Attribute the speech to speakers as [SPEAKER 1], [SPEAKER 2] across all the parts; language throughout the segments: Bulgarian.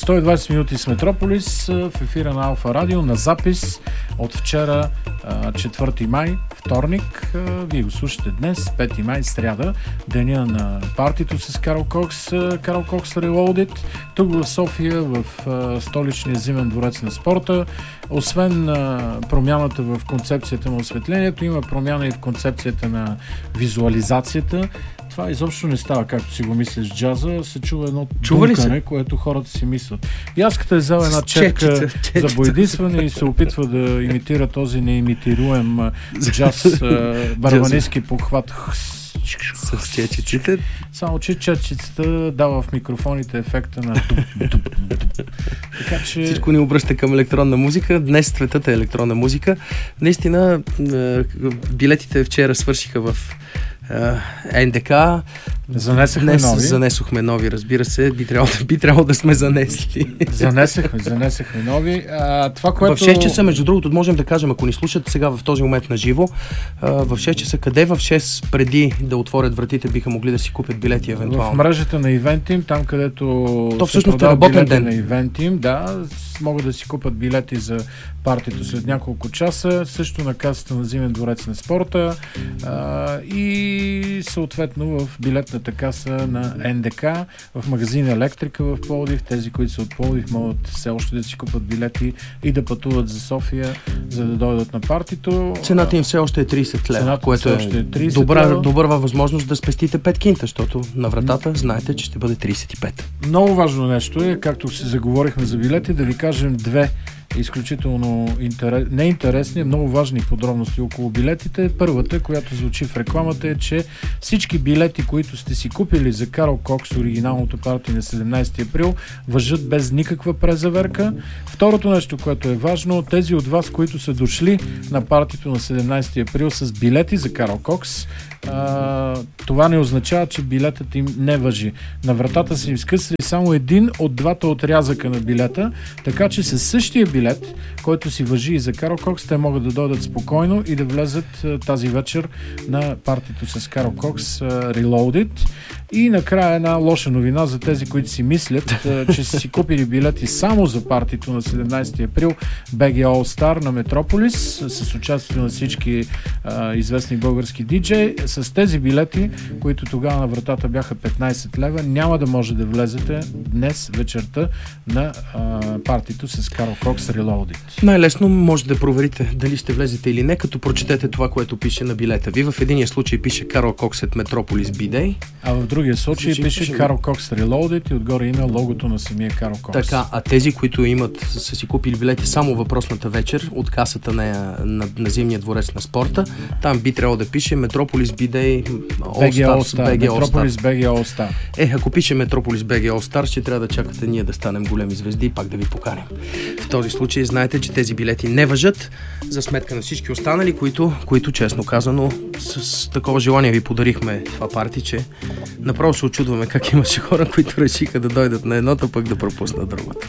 [SPEAKER 1] 120 минути с Метрополис в ефира на Алфа Радио на запис от вчера, 4 май, вторник. Вие го слушате днес, 5 май, сряда, деня на партито с Карл Кокс Reloaded. Тук в София, в столичния зимен дворец на спорта. Освен промяната в концепцията на осветлението, има промяна и в концепцията на визуализацията. Това изобщо не става, както си го мислиш джаза. Се чува едно дункане, което хората си мислят. И аз като е взел една четка за боядисване и се опитва да имитира този неимитируем джаз, барабанистки похват
[SPEAKER 2] с чечиците.
[SPEAKER 1] Само че чечицата дава в микрофоните ефекта на така че...
[SPEAKER 2] Всичко ни обръща към електронна музика. Днес светът е електронна музика. Наистина билетите вчера свършиха в НДК. Занесохме нови, разбира се. Би трябвало да сме занесли.
[SPEAKER 1] Занесехме нови. Това, което...
[SPEAKER 2] В 6 часа, между другото, можем да кажем, ако ни слушат сега в този момент на живо, в 6 часа, къде в 6 преди да отворят вратите биха могли да си купят билети евентуално?
[SPEAKER 1] В мрежата на Eventim, там където
[SPEAKER 2] то всъщност е работен ден.
[SPEAKER 1] На Eventim, да, могат да си купат билети за партито след няколко часа, също на касата на Зимен дворец на спорта и съответно в билетната каса на НДК, в магазин Електрика в Пловдив. Тези, които са от Пловдив, могат все още да си купат билети и да пътуват за София, за да дойдат на партито.
[SPEAKER 2] Цената им все още е 30 лева, което е добра възможност да спестите 5 кинта, защото на вратата знаете, че ще бъде 35.
[SPEAKER 1] Много важно нещо е, както се заговорихме за билети, да ви кажем две изключително неинтересни, много важни подробности около билетите. Първата, която звучи в рекламата, е, че всички билети, които сте си купили за Карл Кокс, оригиналното парти на 17 април, важат без никаква презаверка. Второто нещо, което е важно, тези от вас, които са дошли на партито на 17 април с билети за Карл Кокс, това не означава, че билетът им не важи. На вратата са им скъсали само един от двата отрязъка на билета, така че със същия билет, който си важи и за Карл Кокс, те могат да дойдат спокойно и да влезат тази вечер на партито с Карл Кокс Reloaded. И накрая една лоша новина за тези, които си мислят, че са си купили билети само за партито на 17 април BG All Star на Метрополис с участието на всички известни български диджеи. С тези билети, които тогава на вратата бяха 15 лева, няма да може да влезете днес вечерта на партито с Карл Кокс Reloaded.
[SPEAKER 2] Най-лесно може да проверите дали ще влезете или не, като прочетете това, което пише на билета ви. В единия случай пише Карл Кокс at Metropolis B-Day,
[SPEAKER 1] а в другия случай пише Карл Кокс Reloaded и отгоре има логото на самия Карл Кокс.
[SPEAKER 2] Така, а тези, които са си купили билети само въпросната вечер от касата на Зимния дворец на спорта, там би трябвало да пише Metropolis B-Day All Stars.
[SPEAKER 1] Metropolis BG All Star.
[SPEAKER 2] Ако пише Metropolis BG All Stars, ще трябва да чакате ние да станем големи звезди и пак да ви поканим. В този случай знаете, че тези билети не важат за сметка на всички останали, които честно казано с такова желание ви подарихме това парти, че направо се очудваме как имаше хора, които решиха да дойдат на едното, пък да пропуснат другото.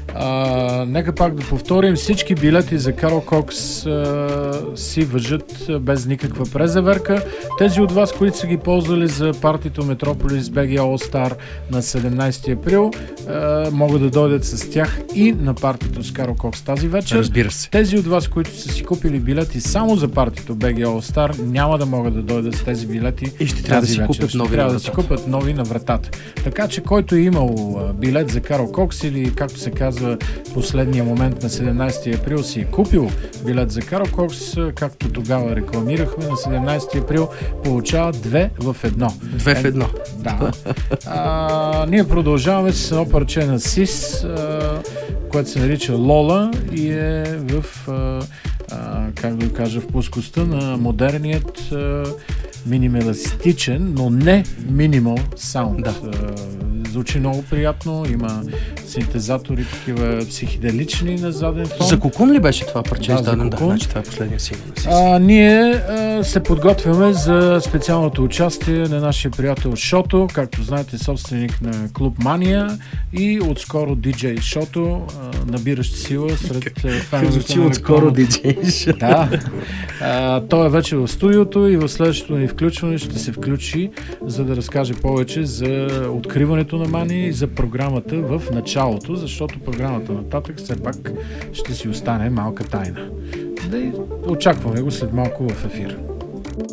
[SPEAKER 1] Нека пак да повторим, всички билети за Карл Кокс си важат без никаква презаверка. Тези от вас, които са ги ползвали за партито Metropolis BG All Star на 17 април, могат да дойдат с тях и на партито с Карл Кокс тази вечер.
[SPEAKER 2] Разбира се.
[SPEAKER 1] Тези от вас, които са си купили билети само за партито BG All Star, няма да могат да дойдат с тези билети
[SPEAKER 2] и ще трябва да си купят нови
[SPEAKER 1] да си купят нови на вратата. Така че който е имал билет за Карл Кокс или както се казва последния момент на 17 април си е купил билет за Карл Кокс, както тогава рекламирахме на 17 април, получава 2 в 1.
[SPEAKER 2] 2 в 1.
[SPEAKER 1] Да. Ние продължаваме с едно парче на Сис, което се нарича Лола и е в как да кажа, в плоскостта на модерният минималистичен, но не минимал саунд. Да. Звучи много приятно, има синтезатори, такива психиделични на заден фон.
[SPEAKER 2] За Кукун ли беше това парче?
[SPEAKER 1] Да, за Кукун.
[SPEAKER 2] Значи това е последния сингъл.
[SPEAKER 1] Ние се подготвяме за специалното участие на нашия приятел Шото, както знаете, собственик на Клуб Мания и отскоро DJ Шото, набиращ сила сред феновете на
[SPEAKER 2] отскоро DJ Шото.
[SPEAKER 1] Да. Той е вече в студиото и в следващото ни включване ще се включи, за да разкаже повече за откриването на Мани и за програмата в началото, защото програмата нататък все пак ще си остане малка тайна. Да и очакваме го след малко в ефир.